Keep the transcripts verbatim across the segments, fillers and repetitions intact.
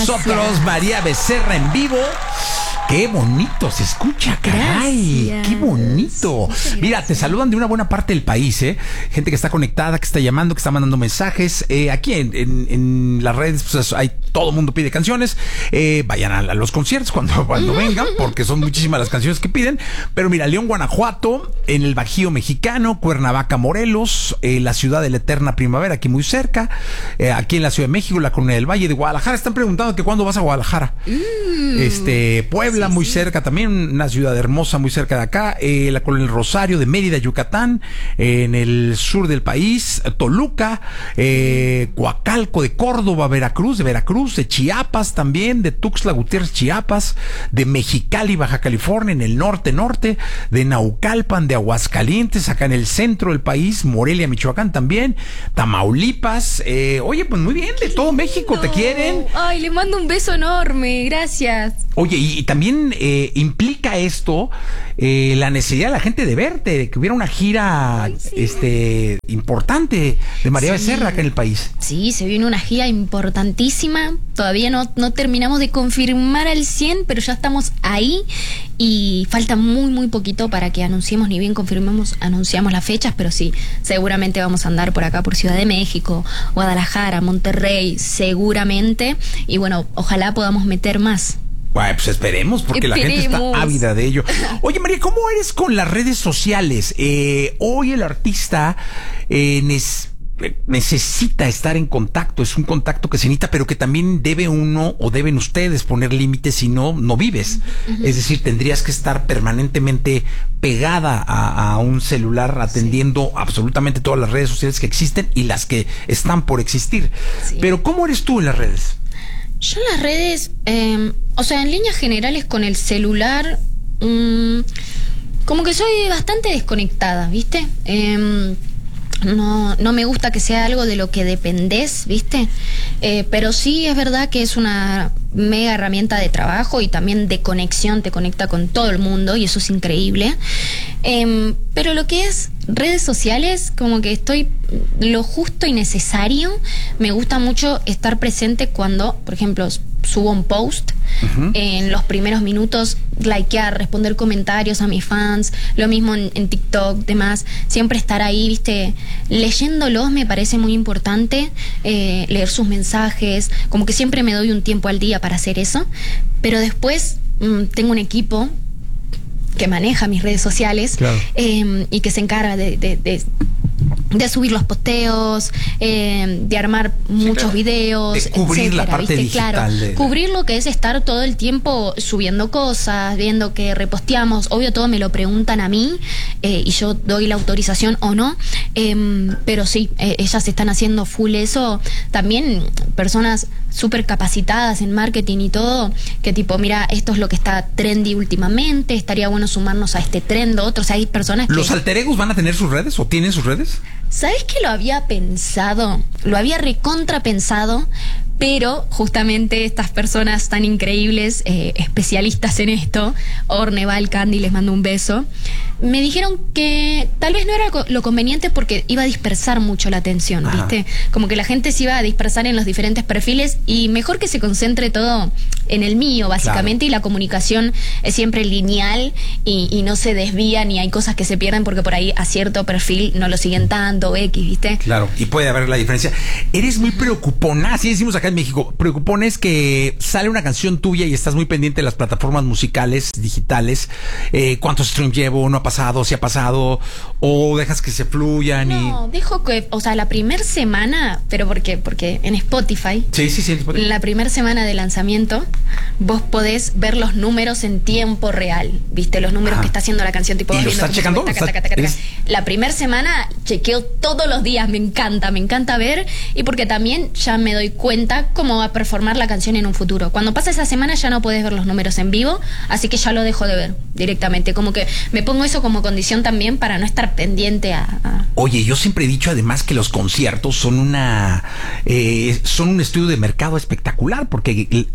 nosotros, María Becerra en vivo. Qué bonito se escucha, caray. Gracias. Qué bonito. Mira, te saludan de una buena parte del país, ¿eh? Gente que está conectada, que está llamando, que está mandando mensajes. Eh, aquí en, en, en las redes, pues hay todo el mundo pide canciones. Eh, vayan a, a los conciertos cuando, cuando vengan, porque son muchísimas las canciones que piden. Pero mira, León, Guanajuato, en el Bajío mexicano, Cuernavaca, Morelos, eh, la ciudad de la eterna primavera, aquí muy cerca. Eh, aquí en la Ciudad de México, la Colonia del Valle de Guadalajara. Están preguntando que cuándo vas a Guadalajara. Mm. Este, Puebla. Sí, muy sí. cerca también, una ciudad hermosa muy cerca de acá, eh, la Colonia del Rosario de Mérida, Yucatán, eh, en el sur del país, Toluca, eh, Coacalco de Córdoba, Veracruz, de Veracruz, de Chiapas también, de Tuxtla Gutiérrez, Chiapas, de Mexicali, Baja California, en el norte, norte, de Naucalpan, de Aguascalientes, acá en el centro del país, Morelia, Michoacán también, Tamaulipas, eh, oye, pues muy bien, de todo México, ¿te quieren? Ay, les mando un beso enorme, gracias. Oye, y, y también eh, implica esto eh, la necesidad de la gente de verte, de que hubiera una gira Ay, sí. este importante de María sí. Becerra acá en el país. Sí, se viene una gira importantísima. Todavía no, no terminamos de confirmar al cien, pero ya estamos ahí y falta muy, muy poquito para que anunciemos, ni bien confirmemos, anunciamos las fechas, pero sí, seguramente vamos a andar por acá, por Ciudad de México, Guadalajara, Monterrey, seguramente. Y bueno, ojalá podamos meter más. Bueno, pues esperemos, porque esperemos. La gente está ávida de ello. Oye, María, ¿cómo eres con las redes sociales? Eh, hoy el artista eh, nes- necesita estar en contacto, es un contacto que se necesita, pero que también debe uno o deben ustedes poner límites, si no, no vives. Uh-huh. Es decir, tendrías que estar permanentemente pegada a, a un celular atendiendo sí. absolutamente todas las redes sociales que existen y las que están por existir. Sí. Pero ¿cómo eres tú en las redes? Yo en las redes, eh, o sea, en líneas generales con el celular, mmm, como que soy bastante desconectada, ¿viste? Eh, no, no me gusta que sea algo de lo que dependés, ¿viste? Eh, pero sí es verdad que es una mega herramienta de trabajo y también de conexión, te conecta con todo el mundo y eso es increíble. Eh, pero lo que es redes sociales, como que estoy lo justo y necesario. Me gusta mucho estar presente cuando, por ejemplo, subo un post, uh-huh. en los primeros minutos, likear, responder comentarios a mis fans, lo mismo en, en TikTok, demás, siempre estar ahí, viste, leyéndolos me parece muy importante, eh, leer sus mensajes, como que siempre me doy un tiempo al día para hacer eso, pero después mmm, tengo un equipo que maneja mis redes sociales, claro. eh, y que se encarga de, de, de de subir los posteos, eh, de armar sí, muchos claro. videos, de cubrir etcétera, la parte ¿viste? Digital. Claro, de... cubrir lo que es estar todo el tiempo subiendo cosas, viendo que reposteamos. Obvio, todo me lo preguntan a mí eh, y yo doy la autorización o no. Eh, pero sí, eh, ellas están haciendo full eso. También personas súper capacitadas en marketing y todo, que tipo, mira, esto es lo que está trendy últimamente, estaría bueno sumarnos a este trend, otros. Hay personas que... ¿Los alter egos van a tener sus redes o tienen sus redes? ¿Sabes que lo había pensado? Lo había recontra pensado, pero justamente estas personas tan increíbles, eh, especialistas en esto, Orne, Val, Candy, les mando un beso, me dijeron que tal vez no era lo conveniente porque iba a dispersar mucho la atención, Ajá. ¿viste? Como que la gente se iba a dispersar en los diferentes perfiles y mejor que se concentre todo en el mío, básicamente, claro. y la comunicación es siempre lineal y, y no se desvía ni hay cosas que se pierden porque por ahí a cierto perfil no lo siguen tanto, X, ¿viste? Claro, y puede haber la diferencia. Eres muy preocupona, así decimos acá en México, preocupona es que sale una canción tuya y estás muy pendiente de las plataformas musicales, digitales, eh, cuántos streams llevo, no ha pasado, si ha pasado, o dejas que se fluyan. No, y... dejo que, o sea, la primera semana, pero ¿por qué? Porque en Spotify, sí, sí, sí, en Spotify. La primera semana de lanzamiento, vos podés ver los números en tiempo real, ¿viste? Los números Ajá. que está haciendo la canción, tipo... ¿Y lo estás checando? Taca, taca, taca, taca. ¿Es... La primera semana chequeo todos los días, me encanta, me encanta ver, y porque también ya me doy cuenta cómo va a performar la canción en un futuro. Cuando pasa esa semana ya no podés ver los números en vivo, así que ya lo dejo de ver directamente, como que me pongo eso como condición también para no estar pendiente a... a... Oye, yo siempre he dicho además que los conciertos son una... Eh, son un estudio de mercado espectacular, porque el, el,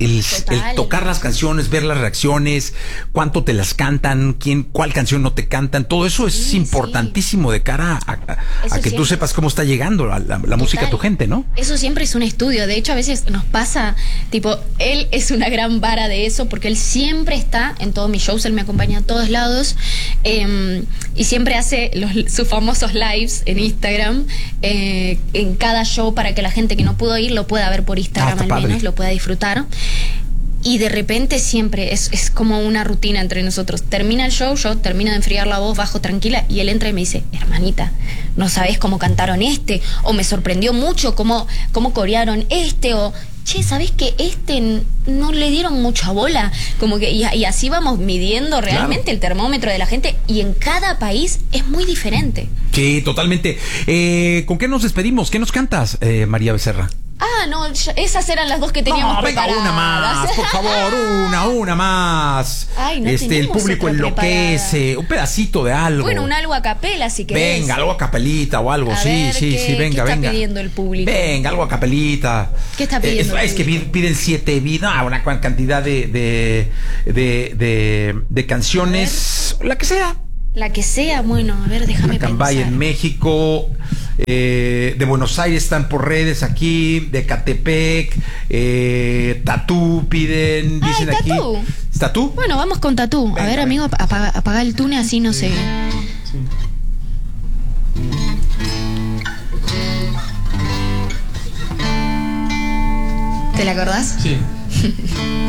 Total. El tocar las canciones, ver las reacciones, cuánto te las cantan, quién, cuál canción no te cantan, todo eso es Sí, importantísimo sí. de cara a, a, a que siempre. tú sepas cómo está llegando la, la, la música a tu gente, ¿no? Eso siempre es un estudio. De hecho, a veces nos pasa, tipo, él es una gran vara de eso porque él siempre está en todos mis shows, él me acompaña a todos lados eh, y siempre hace los, sus famosos lives en Instagram eh, en cada show para que la gente que no pudo ir lo pueda ver por Instagram Ah, al padre. menos, lo pueda disfrutar. Y de repente siempre es, es como una rutina entre nosotros. Termina el show, yo termino de enfriar la voz, bajo tranquila, y él entra y me dice, hermanita, ¿no sabés cómo cantaron este? O me sorprendió mucho cómo, cómo corearon este, o che, ¿sabés que este no le dieron mucha bola? Como que, y, y así vamos midiendo realmente Claro. el termómetro de la gente, y en cada país es muy diferente. Sí, totalmente. Eh, ¿Con qué nos despedimos? ¿Qué nos cantas, eh, María Becerra? Ah, no, ya- esas eran las dos que teníamos No, venga, preparadas. una más, por favor, una, una más. Ay, no este, el tenemos público otra enloquece, un pedacito de algo. Bueno, un algo a capela, si querés. Venga, algo a capelita o algo, A sí, ver, sí, ¿qué- sí, venga, qué está venga. pidiendo el público? Venga, algo a capelita. ¿Qué está pidiendo Eh, el es, es que público? piden siete vidas, ah, una cuan- cantidad de, de, de, de, de canciones, la que sea. La que sea, bueno, a ver, déjame pensar. Cambay en México, eh, de Buenos Aires están por redes aquí, de Catepec, eh, Tatú piden, Ay, dicen aquí. Tatú. ¿Es Tatú? Bueno, vamos con Tatú. Venga, A ver, venga. amigo, apaga, apaga el tune así no sé. ¿Te la acordás? Sí.